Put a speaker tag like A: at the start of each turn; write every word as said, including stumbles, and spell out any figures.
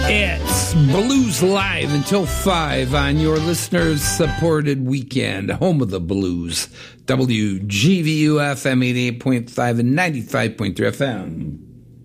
A: It's Blues Live until five on your listeners-supported weekend, home of the blues. W G V U F M eighty-eight point five and ninety-five point three F M.